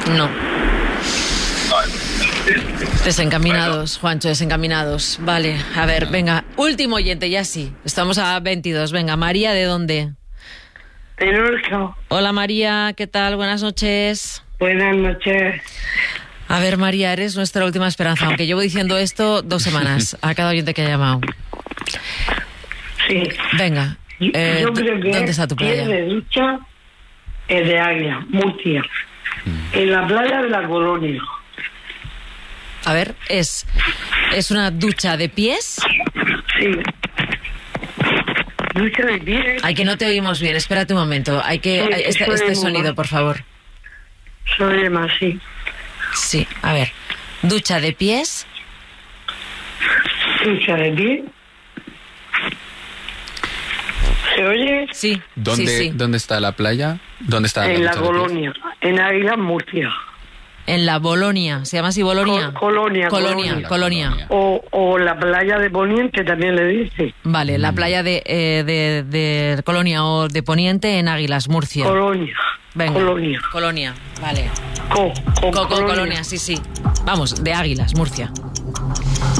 No. Desencaminados, Juancho, desencaminados. Vale, a ver, venga. Último oyente, ya sí. Estamos a 22. Venga, María, ¿de dónde? De Lorca. Hola, María, ¿qué tal? Buenas noches. Buenas noches. A ver, María, eres nuestra última esperanza, aunque llevo diciendo esto 2 semanas a cada oyente que ha llamado. Sí. Venga, Yo creo que ¿dónde está tu playa? es de ducha, es de Águila, Murcia. En la playa de la Colonia. A ver, ¿es una ducha de pies? Sí. Ducha de pies. Ay, que no te oímos bien, espérate un momento. Hay que... Sí, este soy sonido, muda. por favor. Soy más, sí. Sí, a ver. Ducha de pies. Ducha de pies. ¿Se oye? Sí, ¿Dónde, sí, sí. ¿Dónde está la playa? ¿Dónde está En la ducha de pies? Colonia. En Águila, Murcia. En la Bolonia. ¿Se llama así Bolonia? Colonia. Colonia. O la playa de Poniente también le dice. Vale, la playa de Colonia o de Poniente en Águilas, Murcia. Colonia. Venga. Colonia. Colonia, vale. Colonia. Colonia, sí, sí. Vamos, de Águilas, Murcia.